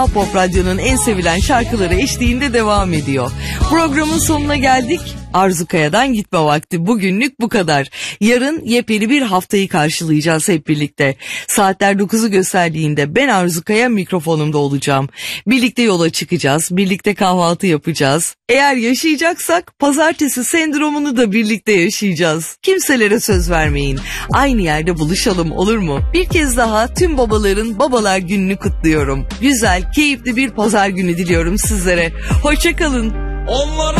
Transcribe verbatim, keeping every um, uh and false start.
Pop Radyo'nun en sevilen şarkıları eşliğinde devam ediyor. Programın sonuna geldik. Arzu Kaya'dan gitme vakti. Bugünlük bu kadar. Yarın yepyeni bir haftayı karşılayacağız hep birlikte. Saatler dokuzu gösterdiğinde ben Arzu Kaya mikrofonumda olacağım. Birlikte yola çıkacağız. Birlikte kahvaltı yapacağız. Eğer yaşayacaksak pazartesi sendromunu da birlikte yaşayacağız. Kimselere söz vermeyin. Aynı yerde buluşalım, olur mu? Bir kez daha tüm babaların Babalar Günü'nü kutluyorum. Güzel, keyifli bir pazar günü diliyorum sizlere. Hoşça kalın. Onlara